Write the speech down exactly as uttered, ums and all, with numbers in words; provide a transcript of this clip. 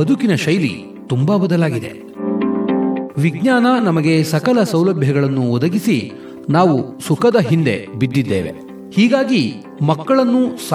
ಬದುಕಿನ ಶೈಲಿ ತುಂಬಾ ಬದಲಾಗಿದೆ. ವಿಜ್ಞಾನ ನಮಗೆ ಸಕಲ ಸೌಲಭ್ಯಗಳನ್ನು ಒದಗಿಸಿ ನಾವು ಸುಖದ ಹಿಂದೆ ಬಿದ್ದಿದ್ದೇವೆ. ಹೀಗಾಗಿ ಮಕ್ಕಳನ್ನು